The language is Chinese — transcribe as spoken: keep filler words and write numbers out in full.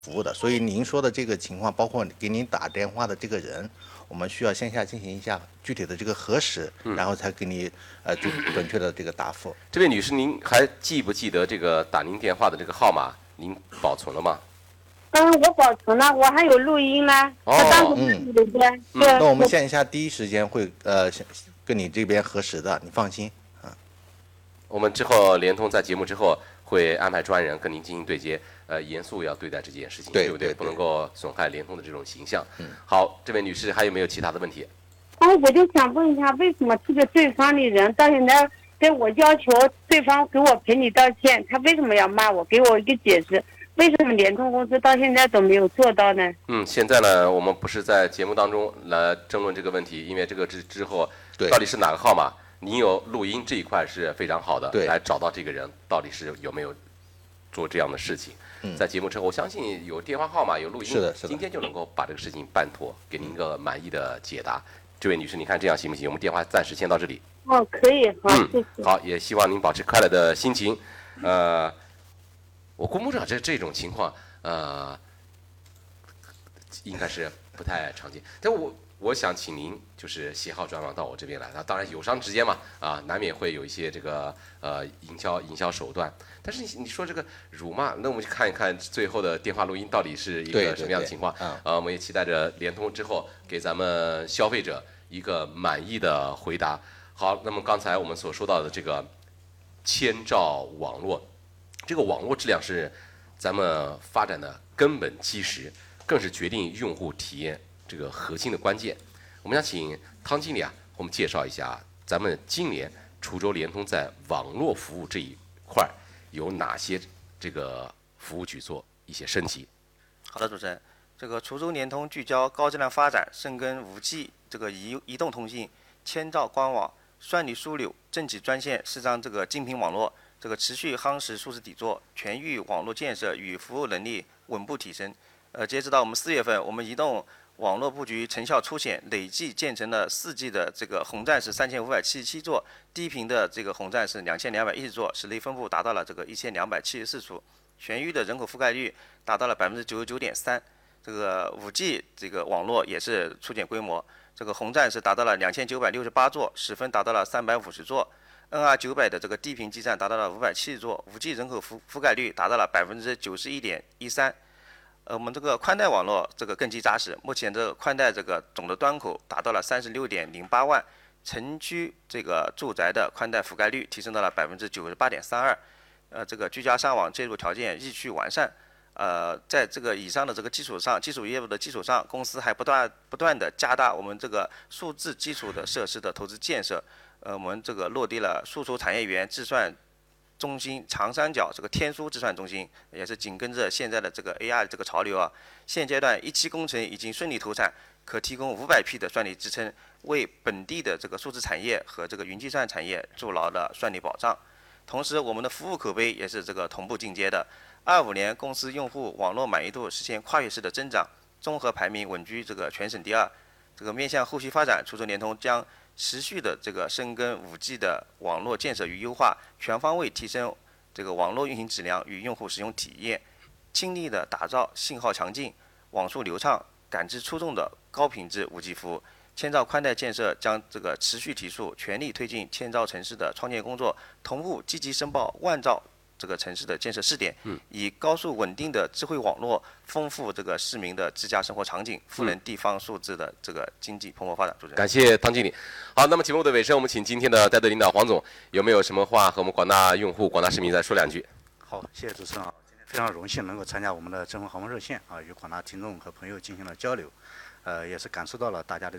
服务的，所以您说的这个情况，包括给您打电话的这个人，我们需要线下进行一下具体的这个核实， 嗯、 然后才给你呃就准确的这个答复。 这位女士，您还记不记得这个打您电话的这个号码？您保存了吗？ 嗯，我保存了，我还有录音呢。 哦， 嗯， 对对。 嗯，那我们线下第一时间会呃跟你这边核实的，你放心啊。 我们之后联通在节目之后会安排专人跟您进行对接，呃，严肃要对待这件事情， 对不对？ 对对不能够损害联通的这种形象。 嗯， 好，这位女士还有没有其他的问题？ 哦，我就想问一下，为什么这个对方的人到现在跟我要求对方给我赔礼道歉，他为什么要骂我？给我一个解释。为什么联通公司到现在都没有做到呢？ 嗯，现在呢，我们不是在节目当中来争论这个问题，因为这个之之后到底是哪个号码，您有录音这一块是非常好的， 对， 来找到这个人到底是有没有做这样的事情。 嗯、 在节目之后，我相信有电话号码有录音， 是的，是的， 今天就能够把这个事情办妥，给您一个满意的解答。这位女士，你看这样行不行？我们电话暂时先到这里。 哦，可以，好， 嗯， 谢谢。 好，也希望您保持快乐的心情。呃，我估摸着这这种情况。呃，应该是不太常见，但我我想请您就是携号转往到我这边来，那当然友商之间嘛，啊，难免会有一些这个呃营销营销手段，但是你你说这个辱骂，那我们去看一看最后的电话录音到底是一个什么样的情况？啊、呃，我们也期待着联通之后给咱们消费者一个满意的回答。好，那么刚才我们所说到的这个千兆网络，这个网络质量是咱们发展的根本基石，更是决定用户体验这个核心的关键。我们想请汤经理啊，我们介绍一下咱们今年滁州联通在网络服务这一块有哪些这个服务举措一些升级。 好的，主持人，这个滁州联通聚焦高质量发展，深耕 五 G 这个移移动通信、千兆官网、算力枢纽、政企专线四张这个精品网络。这个持续夯实数字底座，全域网络建设与服务能力稳步提升。呃，截止到我们四月份，我们移动网络布局成效凸显，累计建成了四 G 的这个红站是三千五百七十七座，低频的这个红站是两千两百一十座，实力分布达到了这个一千两百七十四处，全域的人口覆盖率达到了百分之九十九点三。这个五 G 这个网络也是初见规模，这个红站是达到了两千九百六十八座，十分达到了三百五十座。N R 九百的这个低频基站达到了五百七十座， 五 G 人口覆覆盖率达到了百分之九十一点一三。呃，我们这个宽带网络这个根基扎实，目前这个宽带这个总的端口达到了三十六点零八万，城区这个住宅的宽带覆盖率提升到了百分之九十八点三二。呃，这个居家上网接入条件日趋完善。呃，在这个以上的这个基础上，基础业务的基础上，公司还不断不断的加大我们这个数字基础的设施的投资建设。呃，我们这个落地了数图产业园计算中心、长三角这个天书计算中心，也是紧跟着现在的这个 A I 这个潮流啊。现阶段一期工程已经顺利投产，可提供五百 P 的算力支撑，为本地的这个数字产业和这个云计算产业筑牢了算力保障。同时，我们的服务口碑也是这个同步进阶的。二五年，公司用户网络满意度实现跨越式的增长，综合排名稳居这个全省第二。这个面向后续发展，滁州联通将持续的这个深耕 五 G 的网络建设与优化，全方位提升这个网络运行质量与用户使用体验，倾力的打造信号强劲、网速流畅、感知出众的高品质 五 G 服务。千兆宽带建设将这个持续提速，全力推进千兆城市的创建工作，同步积极申报万兆这个城市的建设试点， 嗯， 以高速稳定的智慧网络丰富这个市民的自家生活场景，赋能地方数字的这个经济蓬勃发展。主持人， 感谢汤经理。好，那么节目的尾声，我们请今天的带队领导黄总，有没有什么话和我们广大用户、广大市民再说两句？ 好，谢谢主持人啊，今天非常荣幸能够参加我们的征婚航空热线啊，与广大听众和朋友进行了交流，呃，也是感受到了大家的